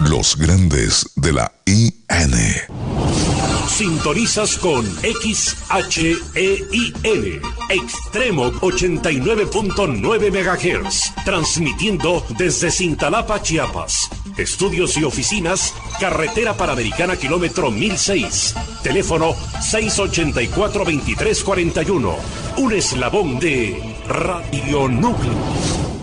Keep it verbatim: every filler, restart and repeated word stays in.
Los grandes de la I N. Sintonizas con X H E I N, Extremo ochenta y nueve punto nueve megahertz, transmitiendo desde Cintalapa, Chiapas. Estudios y oficinas, Carretera Panamericana, kilómetro mil seis. Teléfono seis ochenta y cuatro, veintitrés cuarenta y uno. Un eslabón de Radio Núcleo.